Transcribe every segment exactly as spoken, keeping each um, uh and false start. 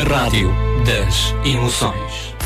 Rádio das Emoções.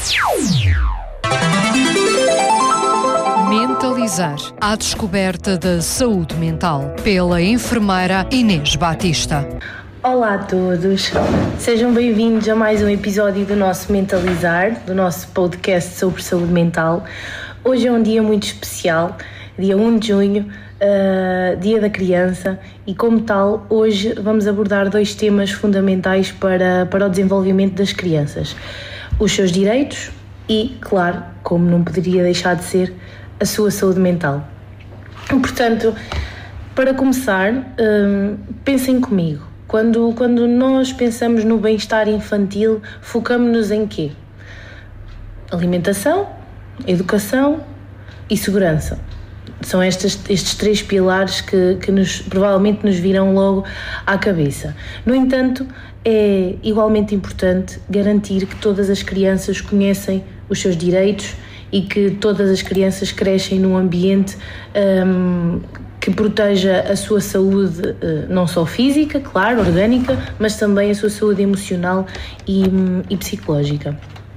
Mentalizar, à descoberta da saúde mental, pela enfermeira Inês Batista. Olá a todos, sejam bem-vindos a mais um episódio do nosso Mentalizar, do nosso podcast sobre saúde mental. Hoje é um dia muito especial, dia primeiro de junho, uh, Dia da Criança, e como tal, hoje vamos abordar dois temas fundamentais para, para o desenvolvimento das crianças: os seus direitos e, claro, como não poderia deixar de ser, a sua saúde mental. Portanto, para começar, um, pensem comigo. Quando, quando nós pensamos no bem-estar infantil, focamos-nos em quê? Alimentação, educação e segurança. São estes, estes três pilares que, que nos, provavelmente nos virão logo à cabeça. No entanto, é igualmente importante garantir que todas as crianças conhecem os seus direitos e que todas as crianças crescem num ambiente um, que proteja a sua saúde, não só física, claro, orgânica, mas também a sua saúde emocional e, e psicológica.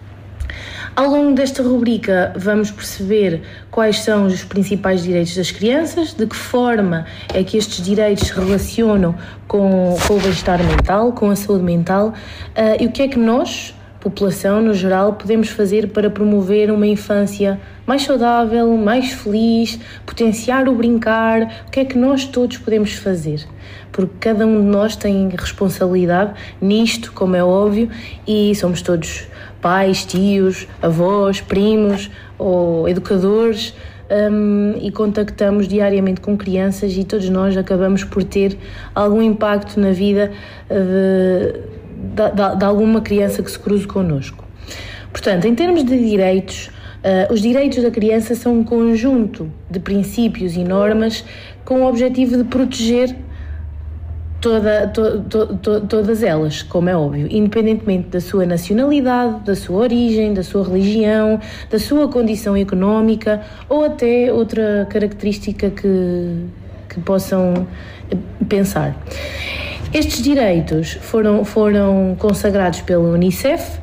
Ao longo desta rubrica vamos perceber quais são os principais direitos das crianças, de que forma é que estes direitos se relacionam com, com o bem-estar mental, com a saúde mental, uh, e o que é que nós, população no geral, podemos fazer para promover uma infância mais saudável, mais feliz, potenciar o brincar. O que é que nós todos podemos fazer? Porque cada um de nós tem responsabilidade nisto, como é óbvio, e somos todos pais, tios, avós, primos ou educadores, um, e contactamos diariamente com crianças, e todos nós acabamos por ter algum impacto na vida de, de, de alguma criança que se cruze connosco. Portanto, em termos de direitos, uh, os direitos da criança são um conjunto de princípios e normas com o objetivo de proteger Toda, to, to, to, todas elas, como é óbvio, independentemente da sua nacionalidade, da sua origem, da sua religião, da sua condição económica ou até outra característica que, que possam pensar. Estes direitos foram, foram consagrados pela Unicef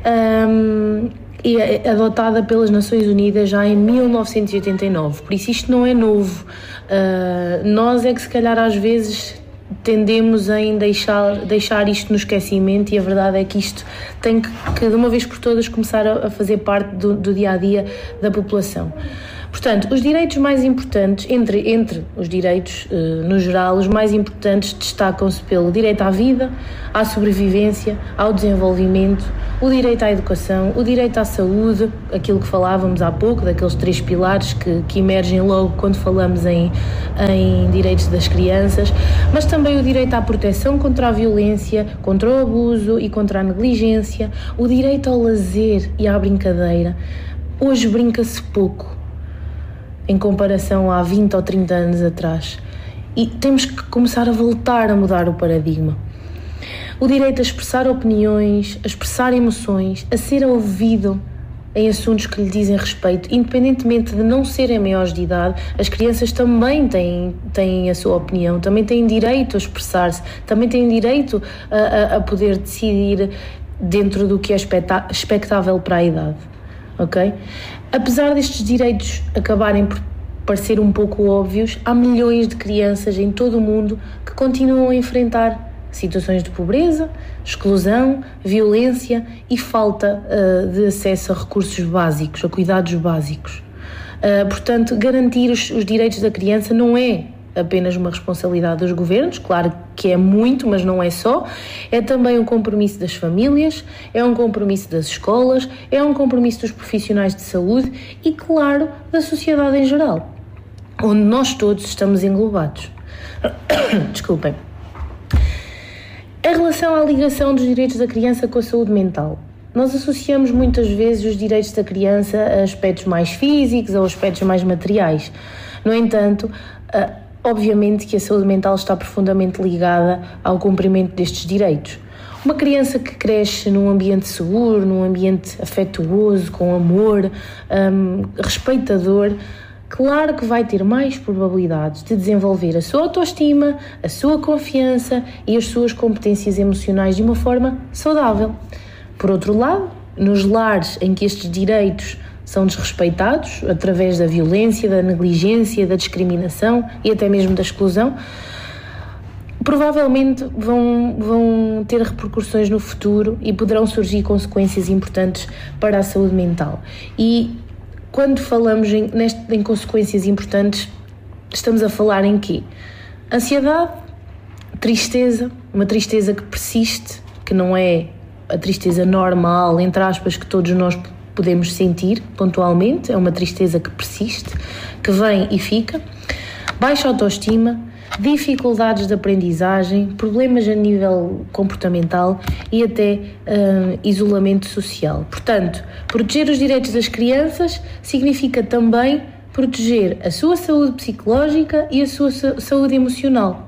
um, e adotada pelas Nações Unidas já em mil novecentos e oitenta e nove, por isso isto não é novo. Uh, nós é que se calhar às vezes tendemos em deixar, deixar isto no esquecimento, e a verdade é que isto tem que, que de uma vez por todas, começar a, a fazer parte do, do dia-a-dia da população. Portanto, os direitos mais importantes, entre, entre os direitos, eh, no geral, os mais importantes destacam-se pelo direito à vida, à sobrevivência, ao desenvolvimento, o direito à educação, o direito à saúde, aquilo que falávamos há pouco, daqueles três pilares que, que emergem logo quando falamos em, em direitos das crianças, mas também o direito à proteção contra a violência, contra o abuso e contra a negligência, o direito ao lazer e à brincadeira. Hoje brinca-se pouco em comparação a há vinte ou trinta anos atrás, e temos que começar a voltar a mudar o paradigma. O direito a expressar opiniões, a expressar emoções, a ser ouvido em assuntos que lhe dizem respeito, independentemente de não serem maiores de idade. As crianças também têm, têm a sua opinião, também têm direito a expressar-se, também têm direito a, a, a poder decidir dentro do que é expectável para a idade. Ok? Apesar destes direitos acabarem por parecer um pouco óbvios, há milhões de crianças em todo o mundo que continuam a enfrentar situações de pobreza, exclusão, violência e falta uh, de acesso a recursos básicos, a cuidados básicos. Uh, portanto, garantir os, os direitos da criança não é apenas uma responsabilidade dos governos, claro que é muito, mas não é só, é também um compromisso das famílias, é um compromisso das escolas, é um compromisso dos profissionais de saúde e, claro, da sociedade em geral, onde nós todos estamos englobados. Desculpem. Em relação à ligação dos direitos da criança com a saúde mental, nós associamos muitas vezes os direitos da criança a aspectos mais físicos ou aspectos mais materiais. No entanto, obviamente que a saúde mental está profundamente ligada ao cumprimento destes direitos. Uma criança que cresce num ambiente seguro, num ambiente afetuoso, com amor, um, respeitador, claro que vai ter mais probabilidades de desenvolver a sua autoestima, a sua confiança e as suas competências emocionais de uma forma saudável. Por outro lado, nos lares em que estes direitos são desrespeitados, através da violência, da negligência, da discriminação e até mesmo da exclusão, provavelmente vão, vão ter repercussões no futuro e poderão surgir consequências importantes para a saúde mental. E quando falamos em, neste, em consequências importantes, estamos a falar em quê? Ansiedade, tristeza, uma tristeza que persiste, que não é a tristeza normal, entre aspas, que todos nós podemos sentir pontualmente, é uma tristeza que persiste, que vem e fica, baixa autoestima, dificuldades de aprendizagem, problemas a nível comportamental e até uh, isolamento social. Portanto, proteger os direitos das crianças significa também proteger a sua saúde psicológica e a sua saúde emocional.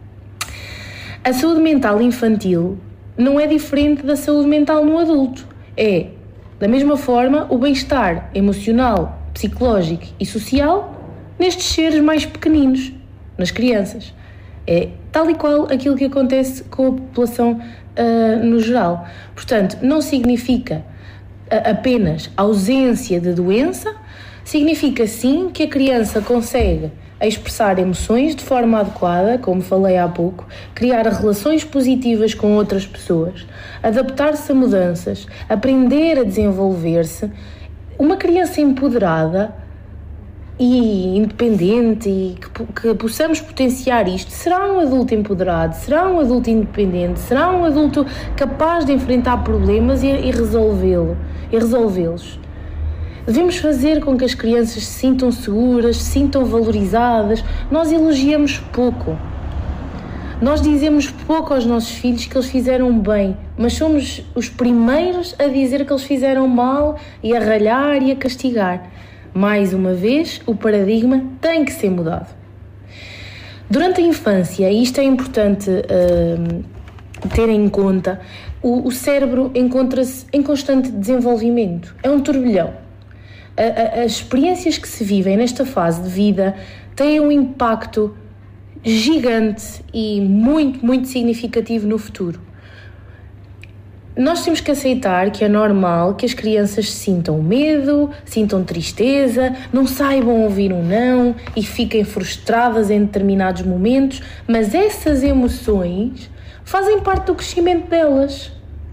A saúde mental infantil não é diferente da saúde mental no adulto. É, da mesma forma, o bem-estar emocional, psicológico e social nestes seres mais pequeninos, nas crianças. É tal e qual aquilo que acontece com a população uh, no geral. Portanto, não significa uh, apenas ausência de doença, significa sim que a criança consegue expressar emoções de forma adequada, como falei há pouco, criar relações positivas com outras pessoas, adaptar-se a mudanças, aprender a desenvolver-se. Uma criança empoderada e independente e que, que possamos potenciar isto, será um adulto empoderado, será um adulto independente, será um adulto capaz de enfrentar problemas e, e resolvê-lo, e resolvê-los. Devemos fazer com que as crianças se sintam seguras, se sintam valorizadas. Nós elogiamos pouco. Nós dizemos pouco aos nossos filhos que eles fizeram bem, mas somos os primeiros a dizer que eles fizeram mal e a ralhar e a castigar. Mais uma vez, o paradigma tem que ser mudado. Durante a infância, e isto é importante uh, ter em conta, o, o cérebro encontra-se em constante desenvolvimento. É um turbilhão. As experiências que se vivem nesta fase de vida têm um impacto gigante e muito, muito significativo no futuro. Nós temos que aceitar que é normal que as crianças sintam medo, sintam tristeza, não saibam ouvir um não e fiquem frustradas em determinados momentos, mas essas emoções fazem parte do crescimento delas.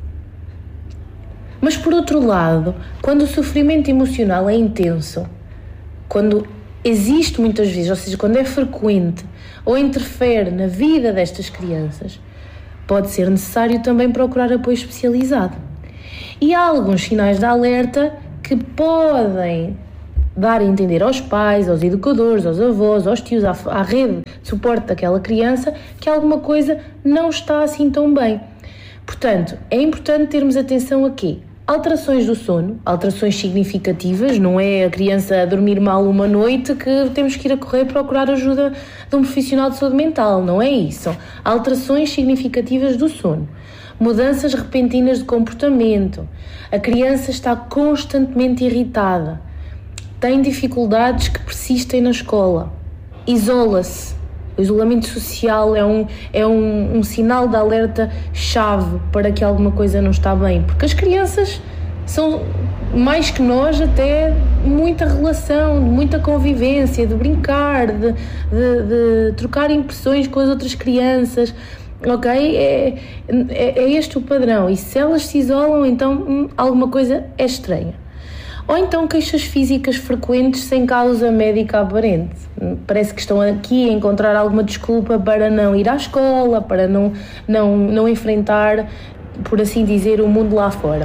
Mas, por outro lado, quando o sofrimento emocional é intenso, quando existe muitas vezes, ou seja, quando é frequente ou interfere na vida destas crianças, pode ser necessário também procurar apoio especializado. E há alguns sinais de alerta que podem dar a entender aos pais, aos educadores, aos avós, aos tios, à, à rede de suporte daquela criança, que alguma coisa não está assim tão bem. Portanto, é importante termos atenção aqui. Alterações do sono, alterações significativas, não é a criança a dormir mal uma noite que temos que ir a correr procurar ajuda de um profissional de saúde mental, não é isso. Alterações significativas do sono, mudanças repentinas de comportamento, a criança está constantemente irritada, tem dificuldades que persistem na escola, isola-se. O isolamento social é, um, é um, um sinal de alerta-chave para que alguma coisa não está bem, porque as crianças são, mais que nós, até muita relação, muita convivência, de brincar, de, de, de trocar impressões com as outras crianças, ok? É, é, é este o padrão, e se elas se isolam, então hum, alguma coisa é estranha. Ou então queixas físicas frequentes sem causa médica aparente. Parece que estão aqui a encontrar alguma desculpa para não ir à escola, para não, não, não enfrentar, por assim dizer, o mundo lá fora.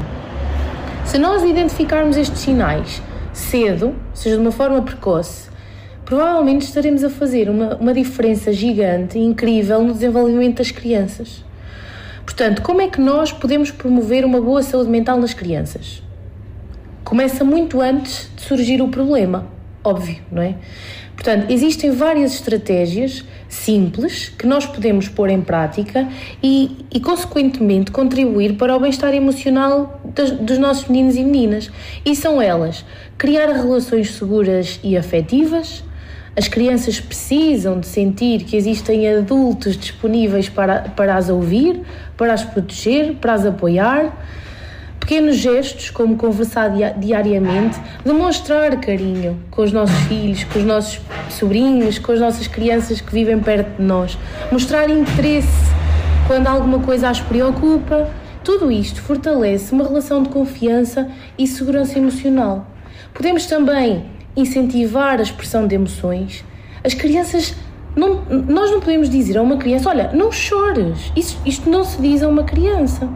Se nós identificarmos estes sinais cedo, ou seja, de uma forma precoce, provavelmente estaremos a fazer uma, uma diferença gigante e incrível no desenvolvimento das crianças. Portanto, como é que nós podemos promover uma boa saúde mental nas crianças? Começa muito antes de surgir o problema, óbvio, não é? Portanto, existem várias estratégias simples que nós podemos pôr em prática e, e consequentemente, contribuir para o bem-estar emocional dos, dos nossos meninos e meninas. E são elas: criar relações seguras e afetivas. As crianças precisam de sentir que existem adultos disponíveis para, para as ouvir, para as proteger, para as apoiar. Pequenos gestos, como conversar diariamente, demonstrar carinho com os nossos filhos, com os nossos sobrinhos, com as nossas crianças que vivem perto de nós. Mostrar interesse quando alguma coisa as preocupa. Tudo isto fortalece uma relação de confiança e segurança emocional. Podemos também incentivar a expressão de emoções. As crianças, não, nós não podemos dizer a uma criança, olha, não chores, isto, isto não se diz a uma criança.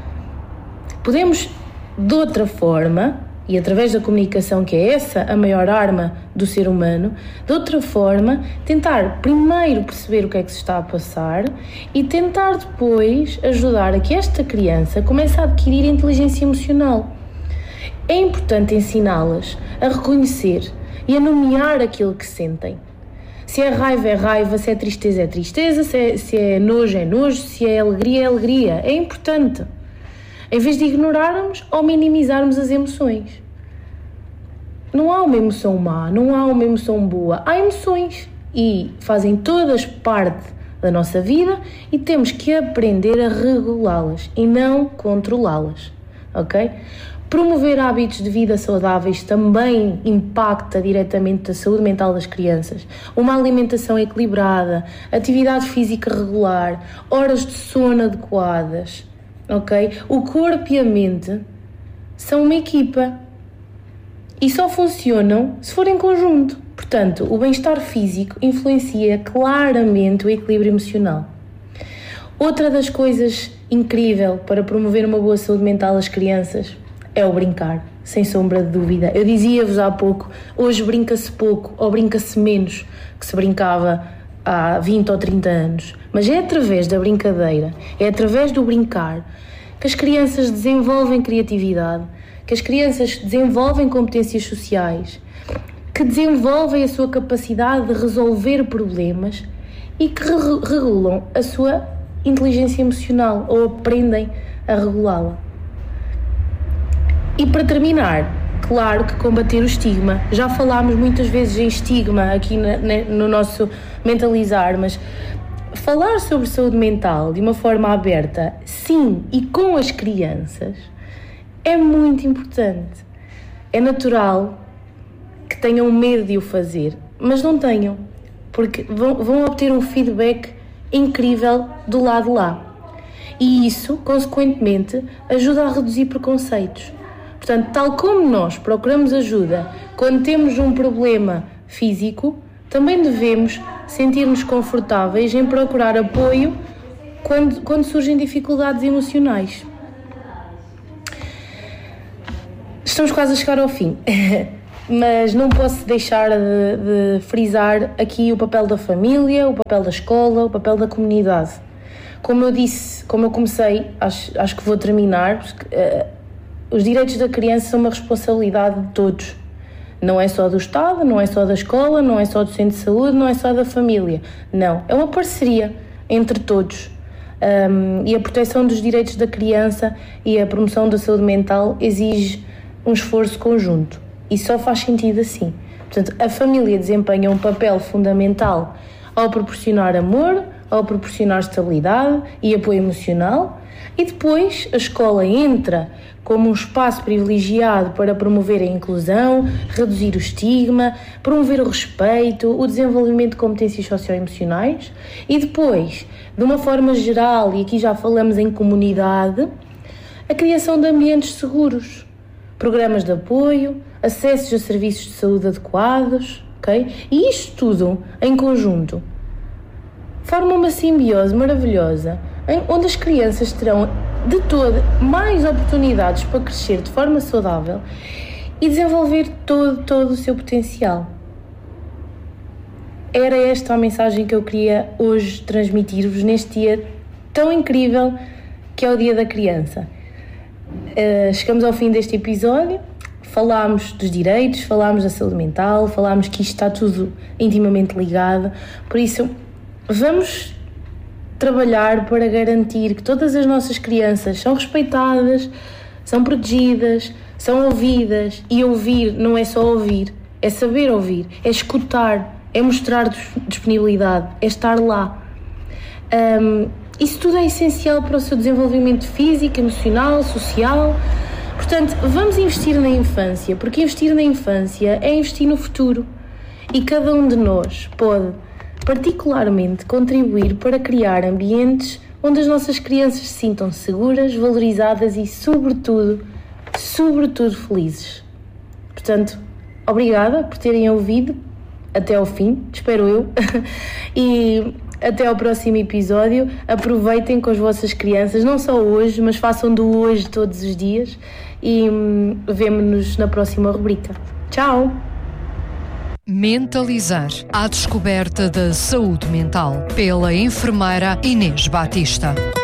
Podemos, de outra forma, e através da comunicação, que é essa a maior arma do ser humano, de outra forma, tentar primeiro perceber o que é que se está a passar e tentar depois ajudar a que esta criança comece a adquirir inteligência emocional. É importante ensiná-las a reconhecer e a nomear aquilo que sentem. Se é raiva, é raiva, se é tristeza, é tristeza, se é, se é nojo, é nojo, se é alegria, é alegria. É importante. Em vez de ignorarmos ou minimizarmos as emoções. Não há uma emoção má, não há uma emoção boa. Há emoções e fazem todas parte da nossa vida e temos que aprender a regulá-las e não controlá-las, ok? Promover hábitos de vida saudáveis também impacta diretamente a saúde mental das crianças. Uma alimentação equilibrada, atividade física regular, horas de sono adequadas. Okay? O corpo e a mente são uma equipa e só funcionam se forem em conjunto. Portanto, o bem-estar físico influencia claramente o equilíbrio emocional. Outra das coisas incríveis para promover uma boa saúde mental às crianças é o brincar, sem sombra de dúvida. Eu dizia-vos há pouco, hoje brinca-se pouco ou brinca-se menos que se brincava há vinte ou trinta anos. Mas é através da brincadeira, é através do brincar que as crianças desenvolvem criatividade, que as crianças desenvolvem competências sociais, que desenvolvem a sua capacidade de resolver problemas e que re- regulam a sua inteligência emocional ou aprendem a regulá-la. E para terminar, claro que combater o estigma. Já falámos muitas vezes em estigma aqui na, na, no nosso Mentalizar, mas falar sobre saúde mental de uma forma aberta, sim, e com as crianças, é muito importante. É natural que tenham medo de o fazer, mas não tenham, porque vão, vão obter um feedback incrível do lado lá. E isso, consequentemente, ajuda a reduzir preconceitos. Portanto, tal como nós procuramos ajuda quando temos um problema físico, também devemos sentir-nos confortáveis em procurar apoio quando, quando surgem dificuldades emocionais. Estamos quase a chegar ao fim, mas não posso deixar de, de frisar aqui o papel da família, o papel da escola, o papel da comunidade. Como eu disse, como eu comecei, acho, acho que vou terminar, porque, uh, os direitos da criança são uma responsabilidade de todos. Não é só do Estado, não é só da escola, não é só do centro de saúde, não é só da família. Não, é uma parceria entre todos. Um, e a proteção dos direitos da criança e a promoção da saúde mental exige um esforço conjunto. E só faz sentido assim. Portanto, a família desempenha um papel fundamental ao proporcionar amor, ao proporcionar estabilidade e apoio emocional. E depois a escola entra como um espaço privilegiado para promover a inclusão, reduzir o estigma, promover o respeito, o desenvolvimento de competências socioemocionais e depois, de uma forma geral, e aqui já falamos em comunidade, a criação de ambientes seguros, programas de apoio, acessos a serviços de saúde adequados, ok? E isto tudo em conjunto forma uma simbiose maravilhosa onde as crianças terão de todo mais oportunidades para crescer de forma saudável e desenvolver todo, todo o seu potencial. Era esta a mensagem que eu queria hoje transmitir-vos neste dia tão incrível que é o Dia da Criança. Uh, chegamos ao fim deste episódio, falámos dos direitos, falámos da saúde mental, falámos que isto está tudo intimamente ligado, por isso vamos trabalhar para garantir que todas as nossas crianças são respeitadas, são protegidas, são ouvidas. E ouvir não é só ouvir, é saber ouvir, é escutar, é mostrar disponibilidade, é estar lá. Um, isso tudo é essencial para o seu desenvolvimento físico, emocional, social, Portanto, vamos investir na infância, porque investir na infância é investir no futuro. E cada um de nós pode, particularmente, contribuir para criar ambientes onde as nossas crianças se sintam seguras, valorizadas e, sobretudo, sobretudo felizes. Portanto, obrigada por terem ouvido até ao fim, espero eu, e até ao próximo episódio. Aproveitem com as vossas crianças, não só hoje, mas façam do hoje todos os dias, e hum, vemo-nos na próxima rubrica. Tchau! Mentalizar à descoberta da saúde mental, pela enfermeira Inês Batista.